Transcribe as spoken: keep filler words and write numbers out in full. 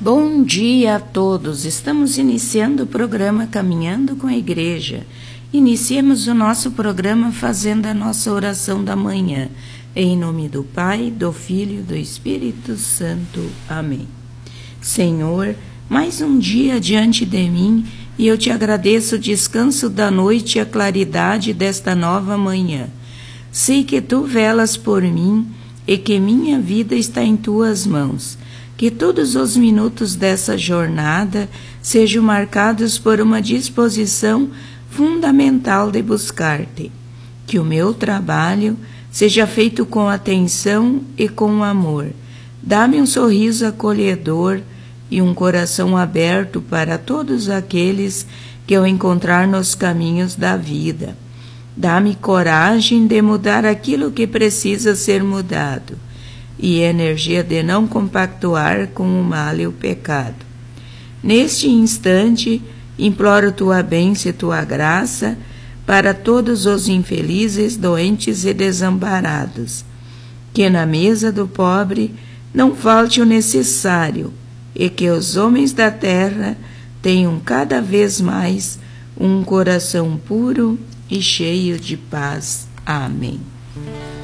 Bom dia a todos, estamos iniciando o programa Caminhando com a Igreja. Iniciemos o nosso programa fazendo a nossa oração da manhã, em nome do Pai, do Filho e do Espírito Santo. Amém. Senhor, mais um dia diante de mim e eu te agradeço o descanso da noite e a claridade desta nova manhã. Sei que tu velas por mim e que minha vida está em tuas mãos. Que todos os minutos dessa jornada sejam marcados por uma disposição fundamental de buscar-te. Que o meu trabalho seja feito com atenção e com amor. Dá-me um sorriso acolhedor e um coração aberto para todos aqueles que eu encontrar nos caminhos da vida. Dá-me coragem de mudar aquilo que precisa ser mudado e energia de não compactuar com o mal e o pecado. Neste instante, imploro tua bênção e tua graça para todos os infelizes, doentes e desamparados. Que na mesa do pobre não falte o necessário e que os homens da terra tenham cada vez mais um coração puro e cheio de paz. Amém.